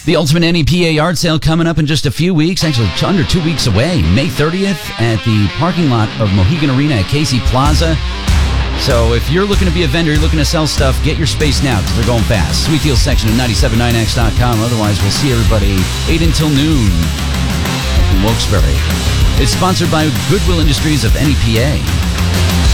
The Ultimate NEPA yard sale coming up in just a few weeks, actually under 2 weeks away, May 30th at the parking lot of Mohegan Arena at Casey Plaza. So if you're looking to be a vendor, you're looking to sell stuff, get your space now because they're going fast. Sweet Deal section at 979x.com. Otherwise, we'll see everybody 8 until noon in Wilkes-Barre. It's sponsored by Goodwill Industries of NEPA.